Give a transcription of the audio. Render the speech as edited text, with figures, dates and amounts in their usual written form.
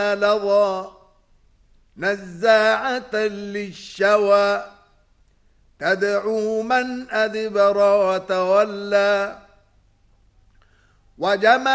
لظى نزاعة للشوى تدعو من أدبر وتولى وجمع